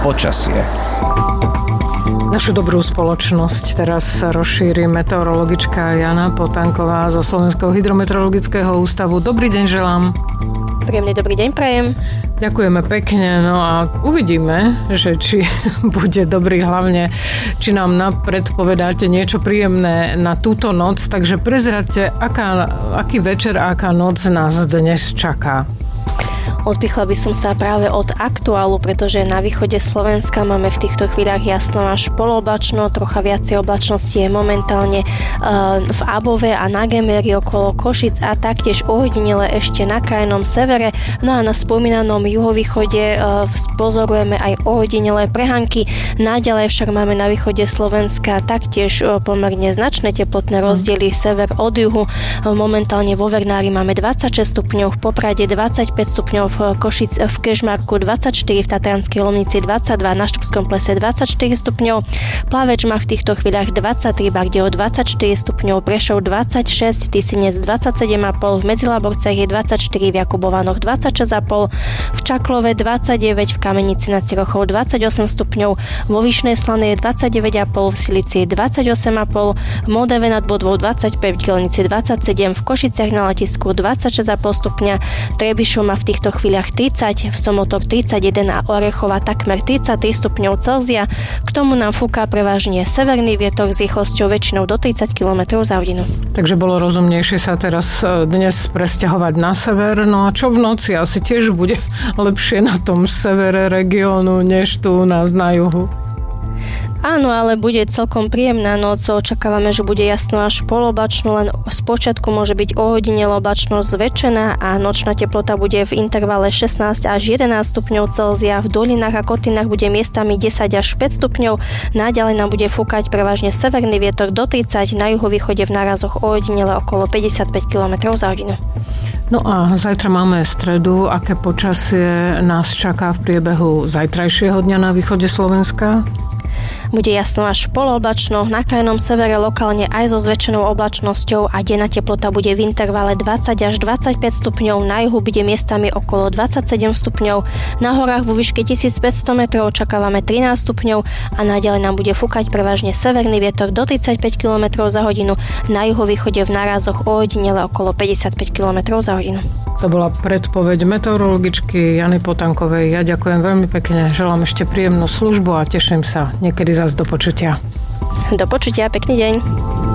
Počasie. Našu dobrú spoločnosť teraz rozšíri meteorologička Jana Potanková zo Slovenského hydrometeorologického ústavu. Dobrý deň želám. Príjemný dobrý deň prajem. Ďakujeme pekne, no a uvidíme, že či bude dobrý, hlavne či nám predpovedáte niečo príjemné na túto noc, takže prezraďte, aký večer, aká noc nás dnes čaká. Odpichla by som sa práve od aktuálu, pretože na východe Slovenska máme v týchto chvíľach jasno až polooblačno, trocha viacej oblačnosti je momentálne v Above a na Gemeri okolo Košic a taktiež ojedinele ešte na krajnom severe. No a na spomínanom juhovýchode pozorujeme aj ojedinelé prehánky. Naďalej však máme na východe Slovenska taktiež pomerne značné teplotné rozdiely sever od juhu. Momentálne vo Vernári máme 26 stupňov, v Poprade 25 stupňov, v Kežmarku 24, v Tatranskej Lomnici 22, na Štrbskom plese 24 stupňov, Plaveč má v týchto chvíľach 23, Bardejov 24 stupňov, Prešov 26, Tisinec 27,5, v Medzilaborciach je 24, v Jakubovanoch 26,5, v Čaklove 29, v Kamenici nad Cirochou 28 stupňov, vo Vyšnej Slanej je 29,5, v Silici 28,5, v Moldave nad Bodvou 25, v Dielnici 27, v Košiciach na letisku 26,5 stupňa, Trebišu má v týchto chvíľach 30, v Somotok 31 a Orechova takmer 33 stupňov Celzia. K tomu nám fúka prevažne severný vietor s rýchlosťou väčšinou do 30 km za hodinu. Takže bolo rozumnejšie sa teraz dnes presťahovať na sever, no a čo v noci? Asi tiež bude lepšie na tom severe regiónu, než tu u nás na juhu. Áno, ale bude celkom príjemná noc. Očakávame, že bude jasno až poloblačno, len spočiatku môže byť ojedinelá oblačnosť zväčšená a nočná teplota bude v intervale 16 až 11 stupňov Celzia. V dolinách a kotlinách bude miestami 10 až 5 stupňov. Naďalej nám bude fúkať prevažne severný vietor do 30, na juhovýchode v nárazoch ojedinele okolo 55 km za hodinu. No a zajtra máme stredu. Aké počasie nás čaká v priebehu zajtrajšieho dňa na východe Slovenska? Bude jasno až polooblačno, na krajnom severe lokálne aj so zväčšenou oblačnosťou a denná teplota bude v intervale 20 až 25 stupňov, na juhu bude miestami okolo 27 stupňov, na horách vo výške 1500 metrov očakávame 13 stupňov a naďalej nám bude fúkať prevažne severný vietor do 35 km za hodinu, na juhovýchode v nárazoch ojedinele okolo 55 km za hodinu. To bola predpoveď meteorologičky Jany Potankovej. Ja ďakujem veľmi pekne, želám ešte príjemnú službu a teším sa niekedy zase do počutia. Do počutia, pekný deň.